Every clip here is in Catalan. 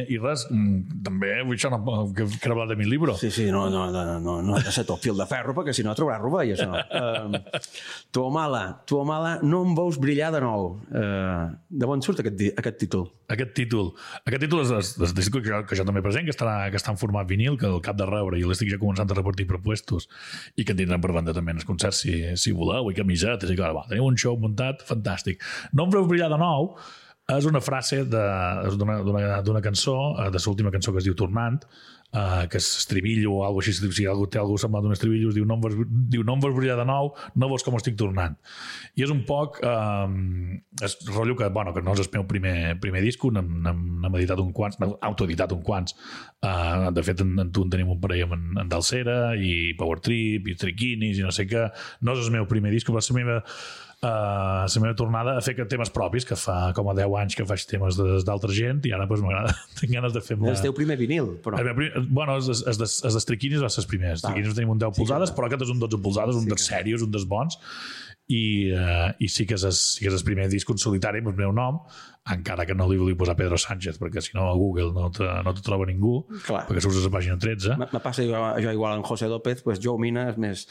i res, també vull això que he hablat de mi libro. Sí, no ha de ser tot fil de ferro, perquè si no trobaràs rovell, això. Tuamala, no em veus brillar de nou. De on surt aquest títol? Aquest títol és del disc que jo també present, que està en format vinil, que al cap de rebre, i l'estic ja començant a repartir propuestos, i que en tindran per banda també en els concerts, si voleu, i camisetes, i clar, teniu un show muntat, fantàstic. No em veus brillar de nou és una frase d'una cançó, de l'última cançó que es diu Tornant, que és estribillo o alguna cosa així, si algú té alguna semblant d'un estribillo, diu no em veus brillar de nou, no veus com estic tornant. I és un poc és rotllo que no és el meu primer disc, n'hem editat un quants, autoeditat un quants. De fet, en tu en tenim un parell amb en Dalsera i Power Trip i Triquinis i no sé què. No és el meu primer disc, però la meva tornada a fer temes propis, que fa com a 10 anys que faig temes d'altra gent, i ara m'agrada, tinc ganes de fer... És el teu primer vinil, però... Bueno, els dels Triquinis va ser els primers. Els Triquinis tenim un 10 polzades, però aquest és un 12 polzades, un dels serios, un dels bons, i sí que és el primer disc en solitari amb el meu nom, encara que no li vull posar Pedro Sánchez, perquè si no a Google no te troba ningú, perquè surts a la pàgina 13. Me passa jo igual en José López, doncs Joe Mina és més...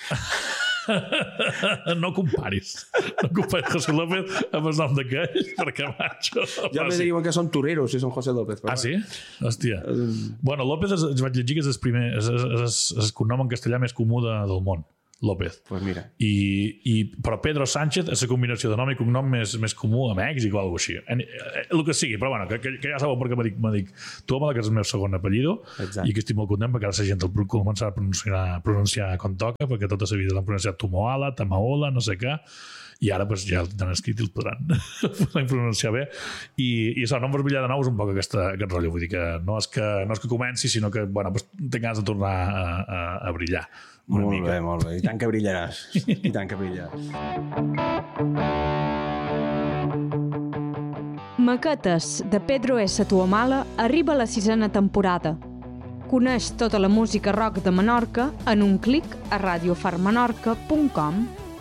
No comparis José López amb el nom d'aquell, perquè macho, ja me diuen que són toreros si són José López. Sí? Hòstia. Bueno, López es vaig llegir que és el cognom en castellà més comú del món, López. Pues mira. Però Pedro Sánchez és la combinació de nom i cognom més comú a Mèxic o alguna cosa així. El que sigui, però bueno, que ja sabeu perquè m'dic Tuamala, que és el meu segon apellido. Exacte. I que estic molt content perquè ara la gent el començarà a pronunciar com toca, perquè tota la vida l'han pronunciat Tumoala, Tamaola, no sé què, i ara ja el tenen escrit i el podran pronunciar bé. I això, no em veus brillar de nou és un poc aquest rotllo, vull dir que no és que comenci, sinó que tinc ganes de tornar a brillar. Molt bé. I tant que brillaràs. I tant que brillaràs. Maquetes de Pedro S. Tuamala arriba a la 6ª temporada. Coneix tota la música rock de Menorca en un clic a radiofarmenorca.com.